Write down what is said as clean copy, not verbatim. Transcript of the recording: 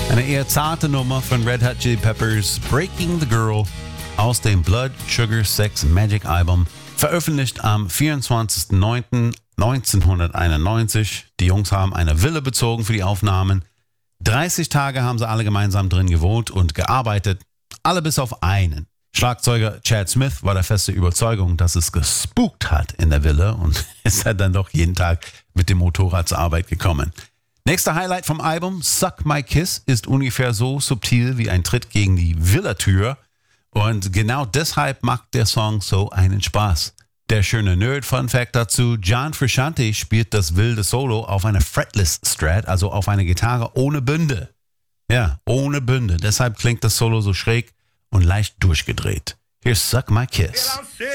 Eine eher zarte Nummer von Red Hot Chili Peppers, Breaking the Girl, aus dem Blood, Sugar, Sex, Magic Album, veröffentlicht am 24.09.1991. Die Jungs haben eine Villa bezogen für die Aufnahmen. 30 Tage haben sie alle gemeinsam drin gewohnt und gearbeitet, alle bis auf einen. Schlagzeuger Chad Smith war der feste Überzeugung, dass es gespukt hat in der Villa und ist halt dann doch jeden Tag mit dem Motorrad zur Arbeit gekommen. Nächster Highlight vom Album, Suck My Kiss, ist ungefähr so subtil wie ein Tritt gegen die Villatür und genau deshalb macht der Song so einen Spaß. Der schöne Nerd-Fun-Fact dazu, John Frusciante spielt das wilde Solo auf einer Fretless Strat, also auf einer Gitarre ohne Bünde. Ja, ohne Bünde. Deshalb klingt das Solo so schräg und leicht durchgedreht. Here's Suck My Kiss.